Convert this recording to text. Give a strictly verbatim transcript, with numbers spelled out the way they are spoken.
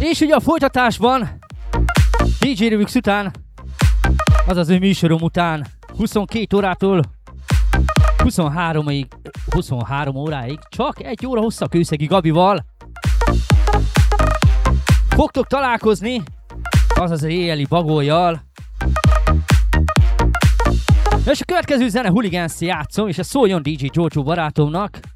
És ugye a folytatásban dé dzsé Remix után, azaz ő műsorom után huszonkét órától huszonháromig, huszonhárom óráig, csak egy óra hossza Kőszegi Gabival fogtok találkozni, azaz az éjjeli bagollyal. És a következő zene Hooligans játszom, és ez szóljon dé dzsé Giorgio barátomnak.